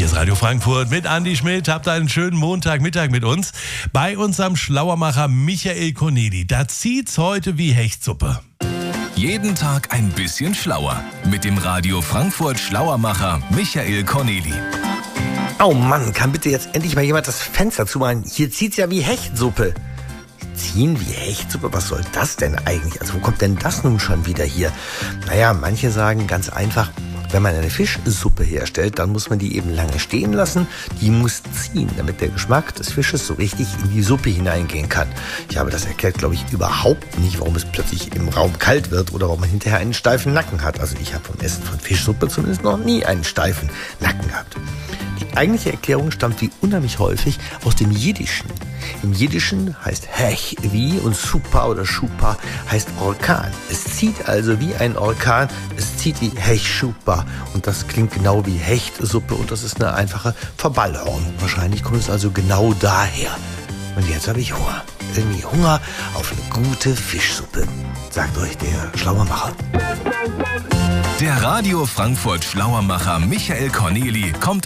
ist Radio Frankfurt mit Andi Schmidt. Habt einen schönen Montagmittag mit uns. Bei unserem Schlauermacher Michael Corneli. Da zieht's heute wie Hechtsuppe. Jeden Tag ein bisschen schlauer. Mit dem Radio Frankfurt Schlauermacher Michael Corneli. Oh Mann, kann bitte jetzt endlich mal jemand das Fenster zumachen? Hier zieht's ja wie Hechtsuppe. Ziehen wie Hechtsuppe? Was soll das denn eigentlich? Also wo kommt denn das nun schon wieder hier? Naja, manche sagen ganz einfach, wenn man eine Fischsuppe herstellt, dann muss man die eben lange stehen lassen. Die muss ziehen, damit der Geschmack des Fisches so richtig in die Suppe hineingehen kann. Ich habe das erklärt, glaube ich, überhaupt nicht, warum es plötzlich im Raum kalt wird oder warum man hinterher einen steifen Nacken hat. Also ich habe vom Essen von Fischsuppe zumindest noch nie einen steifen Nacken gehabt. Die eigentliche Erklärung stammt wie unheimlich häufig aus dem Jiddischen. Im Jiddischen heißt Hech wie und Supa oder Schupa heißt Orkan. Es zieht also wie ein Orkan, es zieht wie Hech-Schupa. Und das klingt genau wie Hechtsuppe und das ist eine einfache Verballhornung. Wahrscheinlich kommt es also genau daher. Und jetzt habe ich Hunger. Irgendwie Hunger auf eine gute Fischsuppe. Sagt euch der Schlauermacher. Der Radio Frankfurt Schlauermacher Michael Corneli kommt